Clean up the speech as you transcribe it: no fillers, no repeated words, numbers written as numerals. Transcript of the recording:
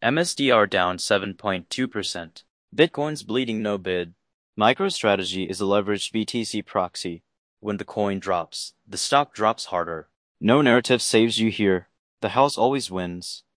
MSDR down 7.2%. Bitcoin's bleeding no bid. MicroStrategy is a leveraged BTC proxy. When the coin drops, the stock drops harder. No narrative saves you here. The house always wins.